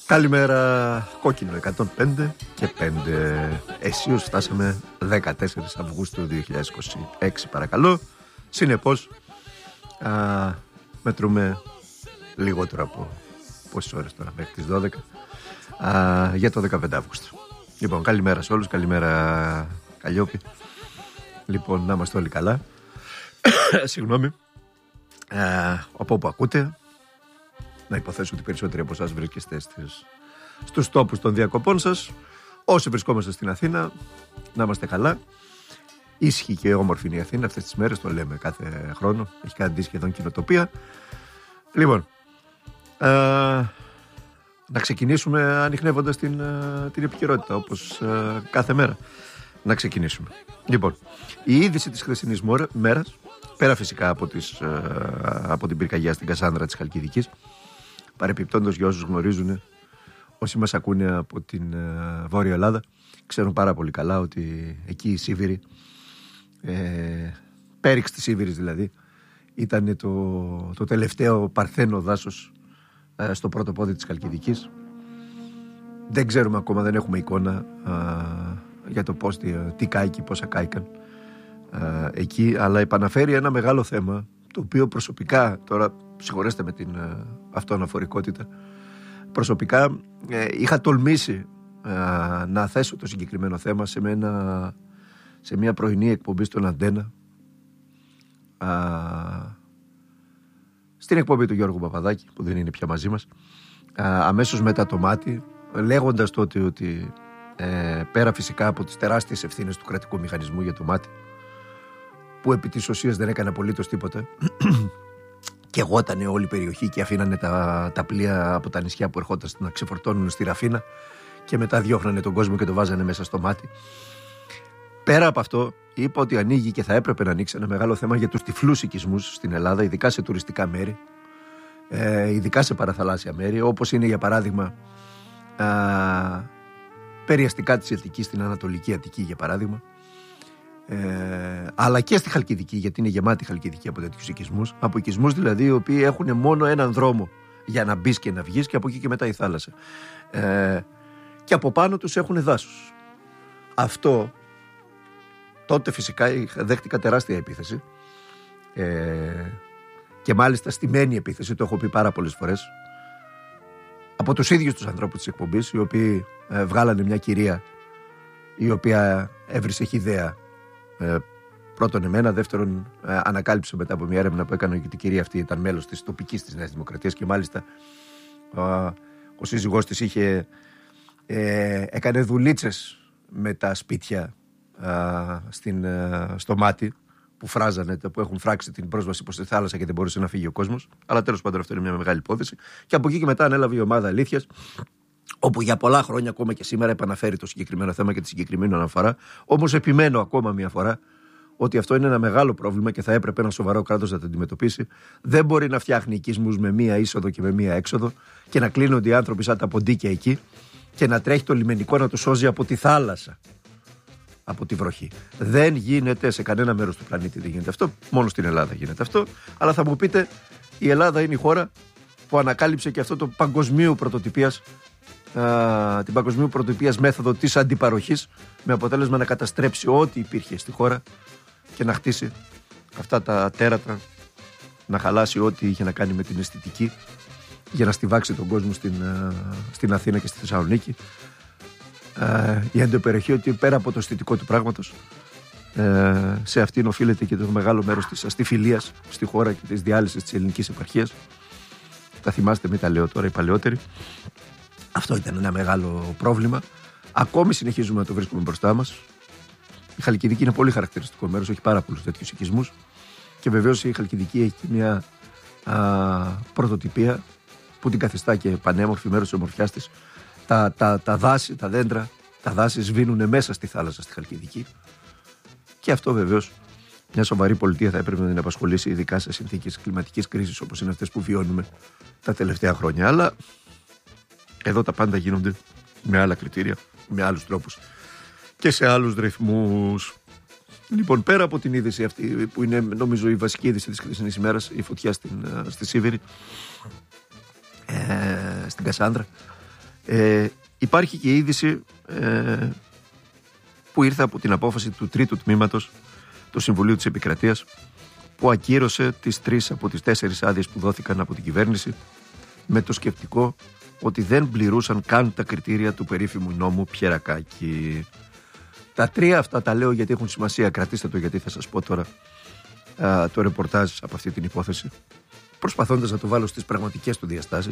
Καλημέρα, κόκκινο 105 και 5. Εσείως φτάσαμε 14 Αυγούστου 2026, παρακαλώ. Συνεπώς μετρούμε λιγότερο από πόσες ώρες τώρα, μέχρι τις 12 για το 15 Αυγούστου. Λοιπόν, καλημέρα σε όλους, καλημέρα Καλλιόπη. Λοιπόν, να είμαστε όλοι καλά. Συγγνώμη. Από όπου ακούτε, να υποθέσω ότι περισσότεροι από εσάς βρίσκεστε στους τόπους των διακοπών σας. Όσοι βρισκόμαστε στην Αθήνα, να είμαστε καλά. Ήσυχη και όμορφη είναι η Αθήνα αυτές τις μέρες, το λέμε κάθε χρόνο. Έχει κάνει σχεδόν κοινοτοπία. Λοιπόν, να ξεκινήσουμε ανιχνεύοντας την επικαιρότητα, όπως κάθε μέρα. Να ξεκινήσουμε. Λοιπόν, η είδηση της χθεσινής μέρας, πέρα φυσικά από την πυρκαγιά στην Κασάνδρα της Χαλκιδικής, παρεπιπτόντως για όσους γνωρίζουν, όσοι μας ακούνε από την Βόρεια Ελλάδα, ξέρουν πάρα πολύ καλά ότι εκεί η Σίβηρη, πέριξ της Σίβηρης δηλαδή, ήταν το τελευταίο παρθένο δάσος στο πρώτο πόδι της Χαλκιδικής. Δεν ξέρουμε ακόμα, δεν έχουμε εικόνα για το πώς, τι κάηκε, πόσα κάηκαν εκεί, αλλά επαναφέρει ένα μεγάλο θέμα, το οποίο προσωπικά, τώρα συγχωρέστε με την αυτοαναφορικότητα, προσωπικά είχα τολμήσει να θέσω το συγκεκριμένο θέμα σε μια πρωινή εκπομπή στον Αντένα, στην εκπομπή του Γιώργου Παπαδάκη, που δεν είναι πια μαζί μας, αμέσως μετά το μάτι, λέγοντας τότε ότι πέρα φυσικά από τις τεράστιες ευθύνες του κρατικού μηχανισμού για το μάτι, που επί της ουσίας δεν έκανε απολύτως τίποτα, και εγώτανε όλη η περιοχή και αφήνανε τα πλοία από τα νησιά που ερχόταν να ξεφορτώνουν στη Ραφίνα και μετά διώχνανε τον κόσμο και το βάζανε μέσα στο μάτι. Πέρα από αυτό, είπα ότι ανοίγει και θα έπρεπε να ανοίξει ένα μεγάλο θέμα για τους τυφλούς οικισμούς στην Ελλάδα, ειδικά σε τουριστικά μέρη, ειδικά σε παραθαλάσσια μέρη, όπως είναι για παράδειγμα περιαστικά της Αττικής, στην Ανατολική Αττική για παράδειγμα, αλλά και στη Χαλκιδική, γιατί είναι γεμάτη η Χαλκιδική από τέτοιους οικισμούς, από οικισμούς δηλαδή οι οποίοι έχουν μόνο έναν δρόμο για να μπεις και να βγεις, και από εκεί και μετά η θάλασσα, και από πάνω τους έχουν δάσος. Αυτό τότε φυσικά δέχτηκα τεράστια επίθεση, και μάλιστα στημένη επίθεση, το έχω πει πάρα πολλές φορές, από τους ίδιους τους ανθρώπους της εκπομπής, οι οποίοι βγάλανε μια κυρία η οποία έβρισε χυδαία, πρώτον εμένα, δεύτερον ανακάλυψε μετά από μια έρευνα που έκανα ότι η κυρία αυτή ήταν μέλος της τοπικής της Νέας Δημοκρατίας, και μάλιστα ο σύζυγός της έκανε δουλίτσες με τα σπίτια στο μάτι που φράζανε, που έχουν φράξει την πρόσβαση προς τη θάλασσα και δεν μπορούσε να φύγει ο κόσμος. Αλλά τέλος πάντων αυτό είναι μια μεγάλη υπόθεση. Και από εκεί και μετά ανέλαβε η ομάδα Αλήθειας, όπου για πολλά χρόνια, ακόμα και σήμερα, επαναφέρει το συγκεκριμένο θέμα και τη συγκεκριμένη αναφορά. Όμως επιμένω ακόμα μια φορά ότι αυτό είναι ένα μεγάλο πρόβλημα και θα έπρεπε ένα σοβαρό κράτος να το αντιμετωπίσει. Δεν μπορεί να φτιάχνει οικισμούς με μία είσοδο και με μία έξοδο και να κλείνονται οι άνθρωποι σαν τα ποντίκια εκεί και να τρέχει το λιμενικό να τους σώζει από τη θάλασσα, από τη βροχή. Δεν γίνεται σε κανένα μέρος του πλανήτη, δεν γίνεται αυτό. Μόνο στην Ελλάδα γίνεται αυτό. Αλλά θα μου πείτε, η Ελλάδα είναι η χώρα που ανακάλυψε και αυτό το παγκοσμίου πρωτοτυπίας, την παγκοσμίου πρωτοτυπίας μέθοδο της αντιπαροχής, με αποτέλεσμα να καταστρέψει ό,τι υπήρχε στη χώρα και να χτίσει αυτά τα τέρατα, να χαλάσει ό,τι είχε να κάνει με την αισθητική, για να στιβάξει τον κόσμο στην Αθήνα και στη Θεσσαλονίκη. Η αντιπεριοχή, ότι πέρα από το αισθητικό του πράγματος, σε αυτήν οφείλεται και το μεγάλο μέρος της αστιφιλίας στη χώρα και της διάλυσης της ελληνικής επαρχίας. Τα θυμάστε, μην τα λέω τώρα οι παλαιότεροι. Αυτό ήταν ένα μεγάλο πρόβλημα. Ακόμη συνεχίζουμε να το βρίσκουμε μπροστά μας. Η Χαλκιδική είναι πολύ χαρακτηριστικό μέρος, έχει πάρα πολλούς τέτοιους οικισμούς, και βεβαίως η Χαλκιδική έχει μια πρωτοτυπία που την καθιστά και πανέμορφη, μέρος της ομορφιάς της. Τα δάση, τα δέντρα, τα δάση σβήνουν μέσα στη θάλασσα στη Χαλκιδική, και αυτό βεβαίως μια σοβαρή πολιτεία θα έπρεπε να την απασχολήσει, ειδικά σε συνθήκες κλιματικής κρίσης όπως είναι αυτές που βιώνουμε τα τελευταία χρόνια. Αλλά εδώ τα πάντα γίνονται με άλλα κριτήρια, με άλλους τρόπους και σε άλλους ρυθμούς. Λοιπόν, πέρα από την είδηση αυτή που είναι νομίζω η βασική είδηση της χθεσινής ημέρας, η φωτιά στη Σίβηρη, στην Κασάνδρα, Υπάρχει και η είδηση που ήρθε από την απόφαση του τρίτου τμήματος του Συμβουλίου της Επικρατείας, που ακύρωσε τις 3 από τις 4 άδειες που δόθηκαν από την κυβέρνηση, με το σκεπτικό ότι δεν πληρούσαν καν τα κριτήρια του περίφημου νόμου Πιερακάκη. Τα 3 αυτά τα λέω γιατί έχουν σημασία. Κρατήστε το, γιατί θα σας πω τώρα το ρεπορτάζ από αυτή την υπόθεση, προσπαθώντας να το βάλω στις πραγματικές του διαστάσεις.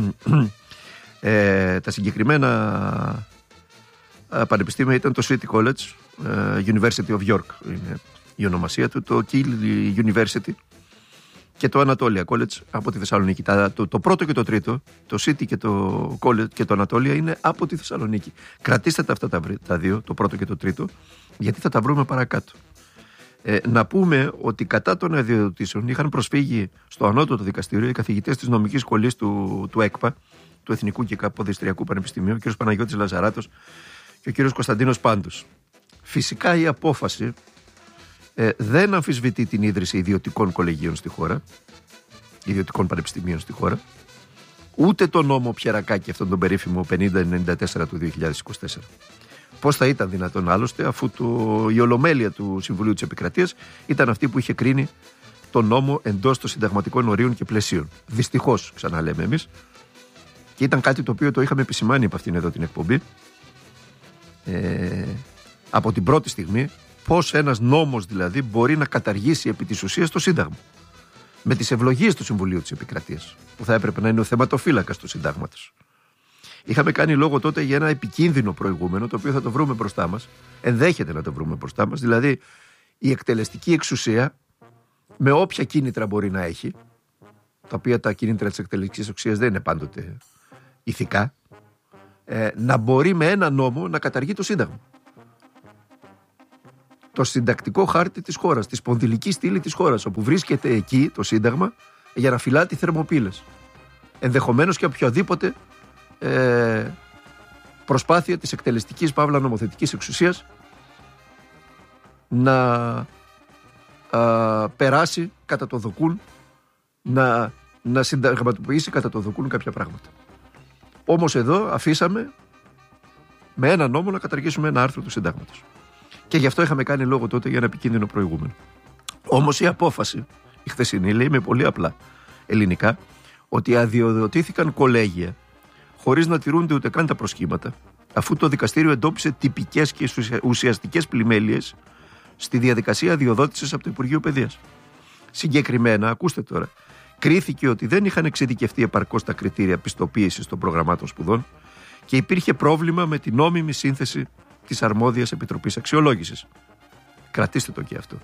Τα συγκεκριμένα πανεπιστήμια ήταν το City College, University of York είναι η ονομασία του, το Keele University και το Anatolia College από τη Θεσσαλονίκη. Το πρώτο και το τρίτο, το City και το College και το Anatolia, είναι από τη Θεσσαλονίκη. Κρατήστε τα αυτά τα δύο, το πρώτο και το τρίτο, γιατί θα τα βρούμε παρακάτω. Να πούμε ότι κατά των αδειοδοτήσεων είχαν προσφύγει στο ανώτατο δικαστήριο οι καθηγητές της νομικής σχολής του ΕΚΠΑ, του Εθνικού και Καποδιστριακού Πανεπιστημίου, ο κ. Παναγιώτης Λαζαράτος και ο κ. Κωνσταντίνος Πάντος. Φυσικά η απόφαση δεν αμφισβητεί την ίδρυση ιδιωτικών κολεγίων στη χώρα, ιδιωτικών πανεπιστημίων στη χώρα, ούτε τον νόμο Πιερακάκη, αυτόν τον περίφημο 5094 του 2024. Πώς θα ήταν δυνατόν άλλωστε, αφού η ολομέλεια του Συμβουλίου της Επικρατείας ήταν αυτή που είχε κρίνει τον νόμο εντός των συνταγματικών ορίων και πλαισίων. Δυστυχώς, ξαναλέμε εμείς, και ήταν κάτι το οποίο το είχαμε επισημάνει από αυτήν εδώ την εκπομπή, από την πρώτη στιγμή, πώς ένας νόμος δηλαδή μπορεί να καταργήσει επί της ουσίας το Σύνταγμα. Με τις ευλογίες του Συμβουλίου της Επικρατείας, που θα έπρεπε να είναι ο θεματοφύλακας του Συντάγματος. Είχαμε κάνει λόγο τότε για ένα επικίνδυνο προηγούμενο, το οποίο θα το βρούμε μπροστά μας, ενδέχεται να το βρούμε μπροστά μας, δηλαδή η εκτελεστική εξουσία, με όποια κίνητρα μπορεί να έχει, τα οποία τα κίνητρα της εκτελεστικής εξουσίας δεν είναι πάντοτε ηθικά, να μπορεί με ένα νόμο να καταργεί το Σύνταγμα. Το συντακτικό χάρτη της χώρας, τη σπονδυλική στήλη της χώρας, όπου βρίσκεται εκεί το Σύνταγμα για να φυλάτει θερμοπύλες. Ενδεχομένως και οποιαδήποτε προσπάθεια της εκτελεστικής παύλα νομοθετικής εξουσίας να περάσει κατά το δοκούν, να συνταγματοποιήσει κατά το δοκούν κάποια πράγματα. Όμως εδώ αφήσαμε με ένα νόμο να καταργήσουμε ένα άρθρο του Συντάγματος. Και γι' αυτό είχαμε κάνει λόγο τότε για ένα επικίνδυνο προηγούμενο. Όμως η απόφαση, η χθεσινή, λέει με πολύ απλά ελληνικά, ότι αδειοδοτήθηκαν κολέγια χωρίς να τηρούνται ούτε καν τα προσχήματα, αφού το δικαστήριο εντόπισε τυπικές και ουσιαστικές πλημέλειες στη διαδικασία αδειοδότησης από το Υπουργείο Παιδείας. Συγκεκριμένα, ακούστε τώρα, κρίθηκε ότι δεν είχαν εξειδικευτεί επαρκώς τα κριτήρια πιστοποίησης των προγραμμάτων σπουδών και υπήρχε πρόβλημα με την νόμιμη σύνθεση της αρμόδιας Επιτροπής Αξιολόγησης. Κρατήστε το και αυτό.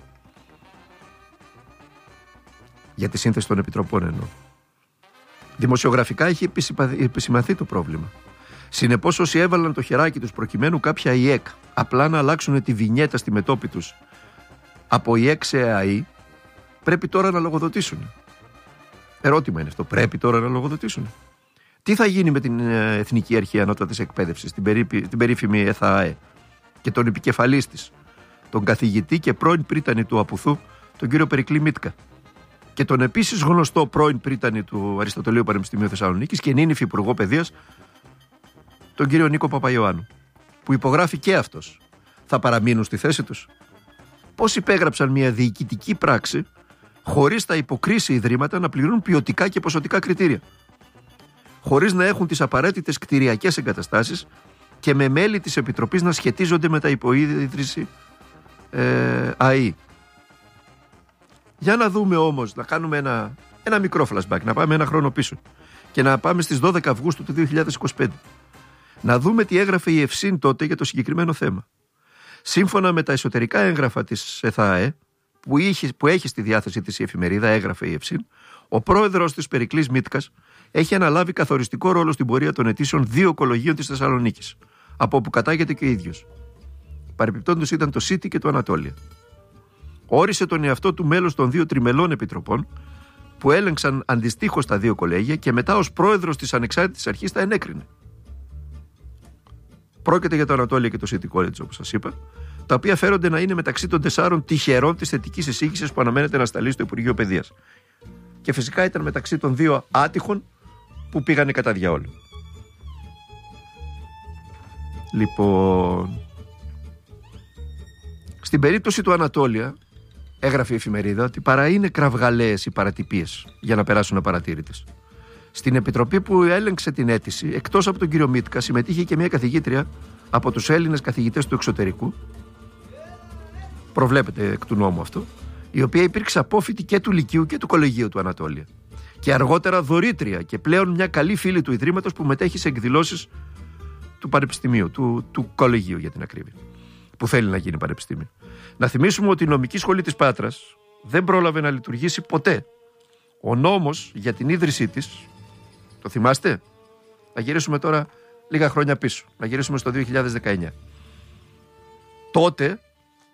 Για τη σύνθεση των επιτροπών εννοώ. Δημοσιογραφικά έχει επισημανθεί το πρόβλημα. Συνεπώς, όσοι έβαλαν το χεράκι τους προκειμένου κάποια ΙΕΚ απλά να αλλάξουν τη βινιέτα στη μετώπη τους από ΙΕΚ σε ΑΗ, πρέπει τώρα να λογοδοτήσουν. Ερώτημα είναι αυτό. Πρέπει τώρα να λογοδοτήσουν. Τι θα γίνει με την Εθνική Αρχή Ανώτατης Εκπαίδευσης, την περίφημη ΕΘΑΑΕ, και τον επικεφαλής της, τον καθηγητή και πρώην πρίτανη του Απουθού, τον κύριο Περικλή Μίτκα, και τον επίσης γνωστό πρώην πρίτανη του Αριστοτελείου Πανεπιστημίου Θεσσαλονίκης και νυν υφυπουργό παιδείας, τον κύριο Νίκο Παπαϊωάννου, που υπογράφει και αυτός. Θα παραμείνουν στη θέση τους? Πώς υπέγραψαν μια διοικητική πράξη χωρίς τα υποκρίση ιδρύματα να πληρούν ποιοτικά και ποσοτικά κριτήρια, χωρίς να έχουν τις απαραίτητες κτηριακές εγκαταστάσεις και με μέλη της Επιτροπής να σχετίζονται με τα υποίδρυση ΑΗ. Για να δούμε όμως, να κάνουμε ένα μικρό flashback, να πάμε ένα χρόνο πίσω και να πάμε στις 12 Αυγούστου του 2025. Να δούμε τι έγραφε η ΕΦΣΥΝ τότε για το συγκεκριμένο θέμα. Σύμφωνα με τα εσωτερικά έγγραφα της ΕΘΑΑΕ, που έχει στη διάθεση της η εφημερίδα, έγραφε η ΕΦΣΥΝ, ο πρόεδρος της Περικλής Μίτκας έχει αναλάβει καθοριστικό ρόλο στην πορεία των αιτήσεων 2 κολεγίων της Θεσσαλονίκης, από όπου κατάγεται και ο ίδιος. Παρεπιπτόντως ήταν το City και το Ανατόλια. Όρισε τον εαυτό του μέλος των 2 τριμελών επιτροπών που έλεγξαν αντιστοίχως τα 2 κολέγια και μετά ως πρόεδρος της ανεξάρτητης αρχής τα ενέκρινε. Πρόκειται για το Ανατόλια και το City College, όπως σας είπα, τα οποία φέρονται να είναι μεταξύ των 4 τυχερών της θετικής εισήγησης που αναμένεται να σταλεί στο Υπουργείο Παιδείας. Και φυσικά ήταν μεταξύ των 2 άτυχων που πήγανε κατά διαόλου. Λοιπόν, στην περίπτωση του Ανατόλια, έγραφε η εφημερίδα ότι παρά είναι κραυγαλαίες οι παρατυπίες για να περάσουν απαρατήρητες. Στην επιτροπή που έλεγξε την αίτηση, εκτός από τον κύριο Μίτκα, συμμετείχε και μια καθηγήτρια από τους Έλληνες καθηγητές του εξωτερικού. Προβλέπεται εκ του νόμου αυτό, η οποία υπήρξε απόφοιτη και του Λυκείου και του Κολεγίου του Ανατόλια. Και αργότερα δωρήτρια και πλέον μια καλή φίλη του Ιδρύματος που μετέχει σε εκδηλώσεις του Πανεπιστημίου, του Κολεγίου για την ακρίβεια, που θέλει να γίνει πανεπιστήμιο. Να θυμίσουμε ότι η νομική σχολή της Πάτρας δεν πρόλαβε να λειτουργήσει ποτέ. Ο νόμος για την ίδρυσή της, το θυμάστε? Να γυρίσουμε τώρα λίγα χρόνια πίσω, να γυρίσουμε στο 2019. Τότε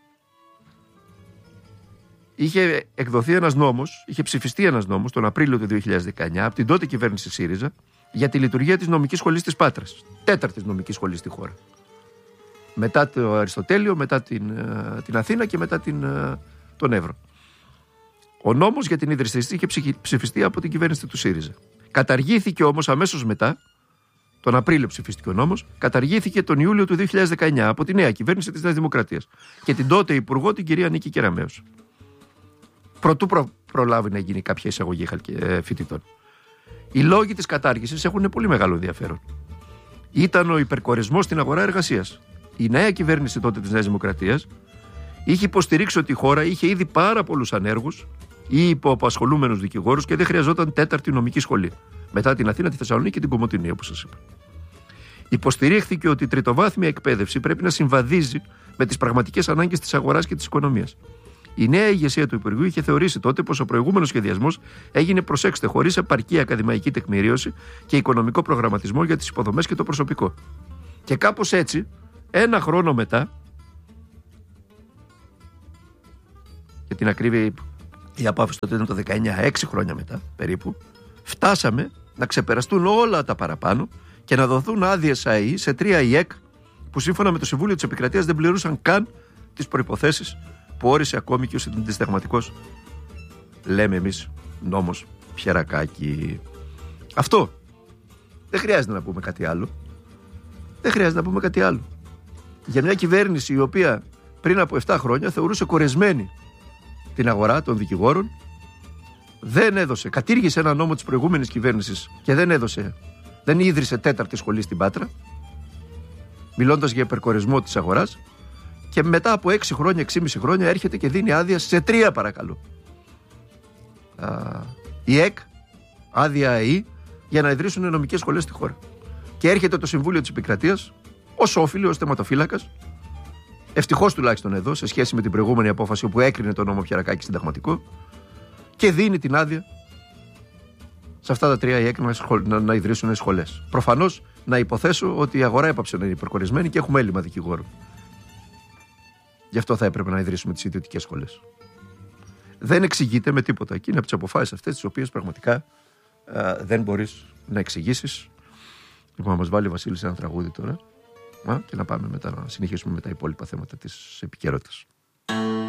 είχε εκδοθεί ένας νόμος, είχε ψηφιστεί ένας νόμος τον Απρίλιο του 2019 από την τότε κυβέρνηση ΣΥΡΙΖΑ για τη λειτουργία της νομικής σχολής της Πάτρας. Τέταρτης νομικής σχολής στη χώρα. Μετά το Αριστοτέλειο, μετά την Αθήνα και μετά τον Εύρο. Ο νόμος για την ίδρυση της είχε ψηφιστεί από την κυβέρνηση του ΣΥΡΙΖΑ. Καταργήθηκε όμως αμέσως μετά, τον Απρίλιο ψηφίστηκε ο νόμος, καταργήθηκε τον Ιούλιο του 2019 από τη νέα κυβέρνηση της Νέας Δημοκρατίας και την τότε υπουργό την κυρία Νίκη Κεραμέως. Προτού προλάβει να γίνει κάποια εισαγωγή φοιτητών. Οι λόγοι της κατάργησης έχουν πολύ μεγάλο ενδιαφέρον. Ήταν ο υπερκορισμός στην αγορά εργασίας. Η νέα κυβέρνηση τότε της Νέας Δημοκρατίας είχε υποστηρίξει ότι η χώρα είχε ήδη πάρα πολλούς ανέργους ή υποαπασχολούμενους δικηγόρους και δεν χρειαζόταν τέταρτη νομική σχολή. Μετά την Αθήνα, τη Θεσσαλονίκη και την Κομοτηνή, όπως σας είπα. Υποστηρίχθηκε ότι η τριτοβάθμια εκπαίδευση πρέπει να συμβαδίζει με τις πραγματικές ανάγκες της αγοράς και της οικονομίας. Η νέα ηγεσία του Υπουργείου είχε θεωρήσει τότε πως ο προηγούμενος σχεδιασμός έγινε, προσέξτε, χωρίς επαρκή ακαδημαϊκή τεκμηρίωση και οικονομικό προγραμματισμό για τις υποδομές και το προσωπικό. Και κάπως έτσι, ένα χρόνο μετά, για την ακρίβεια, η απόφαση τότε ήταν το 19, 6 χρόνια μετά περίπου, φτάσαμε να ξεπεραστούν όλα τα παραπάνω και να δοθούν άδειες ΑΕΗ σε 3 ΙΕΚ που σύμφωνα με το Συμβούλιο της Επικρατείας δεν πληρούσαν καν τις προϋποθέσεις που όρισε ακόμη και ο συνταγματικός, λέμε εμείς, νόμος Πιερακάκη. Αυτό. Δεν χρειάζεται να πούμε κάτι άλλο. Δεν χρειάζεται να πούμε κάτι άλλο. Για μια κυβέρνηση η οποία πριν από 7 χρόνια θεωρούσε κορεσμένη την αγορά των δικηγόρων, δεν έδωσε, κατήργησε ένα νόμο της προηγούμενης κυβέρνησης και δεν ίδρυσε τέταρτη σχολή στην Πάτρα, μιλώντας για υπερκορεσμό της αγοράς, και μετά από 6 χρόνια, 6,5 χρόνια έρχεται και δίνει άδεια σε 3, παρακαλώ. Η ΕΚ, άδεια ΑΕΗ, για να ιδρύσουν νομικές σχολές στη χώρα. Και έρχεται το Συμβούλιο της Επικρατείας ως όφιλη, ως θεματοφύλακας, ευτυχώς τουλάχιστον εδώ, σε σχέση με την προηγούμενη απόφαση όπου έκρινε το νόμο Πιερακάκη συνταγματικό, και δίνει την άδεια σε αυτά τα 3 ΙΕΚ να ιδρύσουν σχολές. Προφανώς να υποθέσω ότι η αγορά έπαψε να είναι υπερκορισμένη και έχουμε έλλειμμα δικηγόρων. Γι' αυτό θα έπρεπε να ιδρύσουμε τις ιδιωτικές σχολές. Δεν εξηγείται με τίποτα. Και είναι από τις αποφάσεις αυτές τις οποίες πραγματικά δεν μπορείς να εξηγήσεις. Λοιπόν, να μας βάλει ο Βασίλης ένα τραγούδι τώρα και να πάμε μετά να συνεχίσουμε με τα υπόλοιπα θέματα της επικαιρότητας.